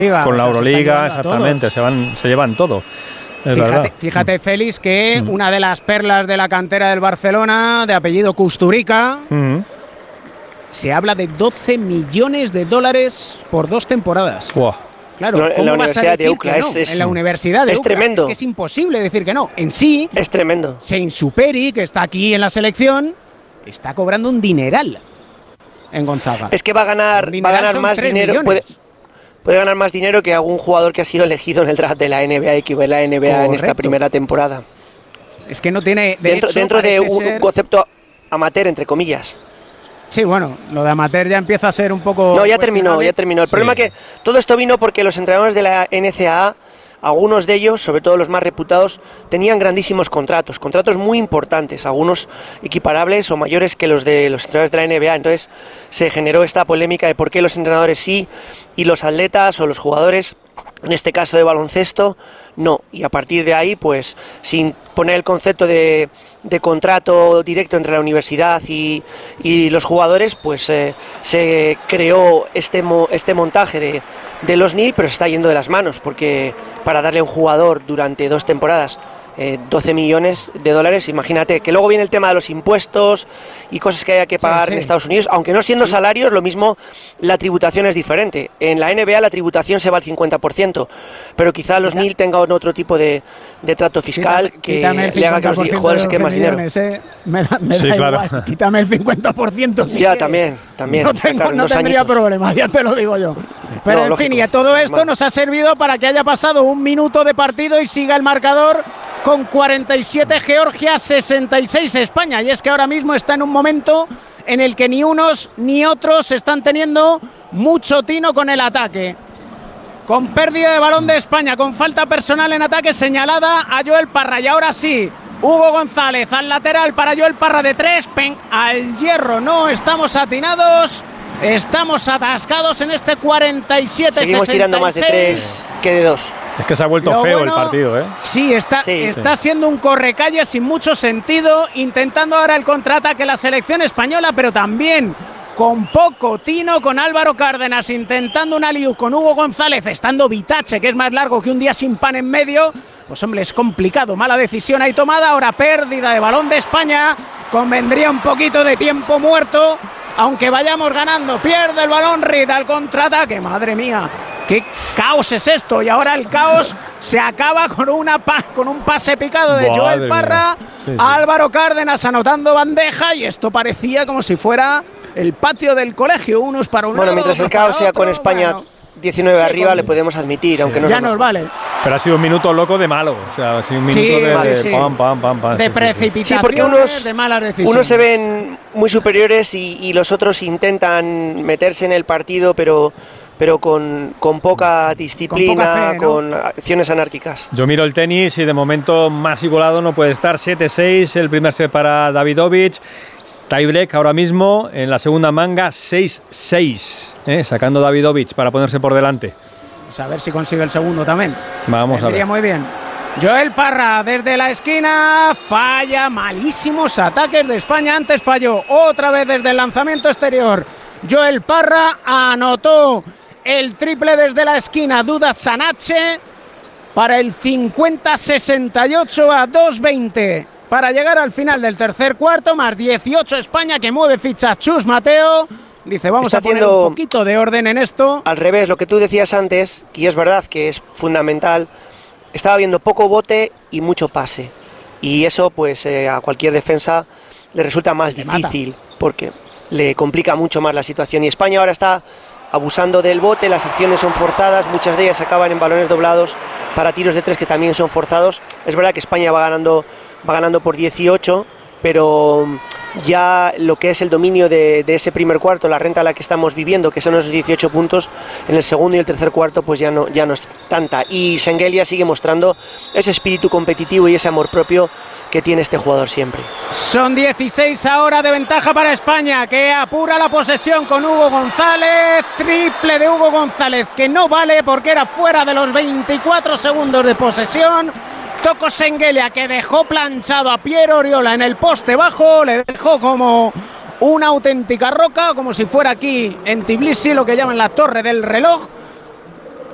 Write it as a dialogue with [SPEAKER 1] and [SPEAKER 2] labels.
[SPEAKER 1] Con la Euroliga, exactamente, se llevan todo.
[SPEAKER 2] Fíjate, Félix, que una de las perlas de la cantera del Barcelona, de apellido Kusturica, se habla de $12 millones por 2 temporadas.
[SPEAKER 1] Wow.
[SPEAKER 2] Claro,
[SPEAKER 3] en la Universidad de UCLA
[SPEAKER 2] en la Universidad de UCLA.
[SPEAKER 3] Tremendo.
[SPEAKER 2] Es que es imposible decir que no. En sí,
[SPEAKER 3] es tremendo.
[SPEAKER 2] Seinsuperi, que está aquí en la selección, está cobrando un dineral en Gonzaga.
[SPEAKER 3] Es que va a ganar más dinero. Puede ganar más dinero que algún jugador que ha sido elegido en el draft de la NBA y que ve la NBA Correcto. En esta primera temporada.
[SPEAKER 2] Es que no tiene
[SPEAKER 3] dentro de un concepto amateur, entre comillas.
[SPEAKER 2] Sí, bueno, lo de amateur ya empieza a ser un poco...
[SPEAKER 3] No, ya terminó. El problema es que todo esto vino porque los entrenadores de la NCAA, algunos de ellos, sobre todo los más reputados, tenían grandísimos contratos muy importantes, algunos equiparables o mayores que los de los entrenadores de la NBA. Entonces se generó esta polémica de por qué los entrenadores sí y los atletas o los jugadores, en este caso de baloncesto, no. Y a partir de ahí, pues, sin poner el concepto de contrato directo entre la universidad y los jugadores, pues se creó este montaje de los NIL, pero se está yendo de las manos, porque para darle a un jugador durante 2 temporadas $12 millones, imagínate, que luego viene el tema de los impuestos y cosas que haya que pagar en Estados Unidos, aunque no siendo salarios, lo mismo la tributación es diferente. En la NBA la tributación se va al 50%, pero quizá los NIL tengan otro tipo de trato fiscal que le haga que los jugadores se queden más dinero.
[SPEAKER 2] Me da igual, quítame el 50%. Si
[SPEAKER 3] ya, quieres. también.
[SPEAKER 2] No tendría problema, ya te lo digo yo. Pero en fin, y todo esto nos ha servido para que haya pasado 1 minuto de partido y siga el marcador con 47 Georgia, 66 España. Y es que ahora mismo está en un momento en el que ni unos ni otros están teniendo mucho tino con el ataque. Con pérdida de balón de España, con falta personal en ataque señalada a Joel Parra. Y ahora sí, Hugo González al lateral para Joel Parra de 3, al hierro. No estamos atinados, estamos atascados en este 47-66.
[SPEAKER 3] Seguimos tirando más de 3 que de 2.
[SPEAKER 1] Es que se ha vuelto feo el partido, ¿eh?
[SPEAKER 2] Sí, está siendo un correcalle sin mucho sentido, intentando ahora el contraataque la selección española, pero también con poco tino, con Álvaro Cárdenas intentando un alley-oop con Hugo González, estando Vitache, que es más largo que un día sin pan en medio. Pues hombre, es complicado, mala decisión ahí tomada, ahora pérdida de balón de España, convendría un poquito de tiempo muerto, aunque vayamos ganando. Pierde el balón Reed al contraataque, madre mía. ¿Qué caos es esto? Y ahora el caos se acaba con un pase picado de Joel Parra, Álvaro Cárdenas anotando bandeja, y esto parecía como si fuera el patio del colegio, unos para un lado.
[SPEAKER 3] Bueno, mientras el caos sea con España 19 arriba, le podemos admitir, aunque no
[SPEAKER 2] ya nos vale.
[SPEAKER 1] Pero ha sido un minuto loco de malo, o sea, ha sido un minuto pam,
[SPEAKER 2] de precipitación,
[SPEAKER 3] porque
[SPEAKER 2] de malas decisiones.
[SPEAKER 3] Unos se ven muy superiores y los otros intentan meterse en el partido, pero con poca disciplina, con acciones anárquicas.
[SPEAKER 1] Yo miro el tenis y de momento más igualado no puede estar. 7-6, el primer set para Davidovich. Tiebreak ahora mismo en la segunda manga, 6-6, sacando Davidovich para ponerse por delante.
[SPEAKER 2] Pues a ver si consigue el segundo también.
[SPEAKER 1] Vamos a ver.
[SPEAKER 2] Muy bien. Joel Parra desde la esquina, falla, malísimos ataques de España. Antes falló otra vez desde el lanzamiento exterior. Joel Parra anotó el triple desde la esquina, Duda Sanache, para el 50-68 a 2-20. Para llegar al final del tercer cuarto, más 18 España, que mueve fichas Chus Mateo. Dice, vamos a poner un poquito de orden en esto.
[SPEAKER 3] Al revés, lo que tú decías antes, y es verdad que es fundamental, estaba viendo poco bote y mucho pase. Y eso, pues, a cualquier defensa le resulta más difícil, porque le complica mucho más la situación. Y España ahora está abusando del bote, las acciones son forzadas, muchas de ellas acaban en balones doblados para tiros de 3 que también son forzados. Es verdad que España va ganando por 18, pero ya lo que es el dominio de ese primer cuarto, la renta a la que estamos viviendo, que son esos 18 puntos, en el segundo y el tercer cuarto pues ya no es tanta. Y Şengeli sigue mostrando ese espíritu competitivo y ese amor propio que tiene este jugador siempre.
[SPEAKER 2] Son 16 ahora de ventaja para España, que apura la posesión con Hugo González. Triple de Hugo González, que no vale porque era fuera de los 24 segundos de posesión. Tocó Şengeli, que dejó planchado a Pierre Oriola en el poste bajo, le dejó como una auténtica roca, como si fuera aquí en Tbilisi, lo que llaman la torre del reloj.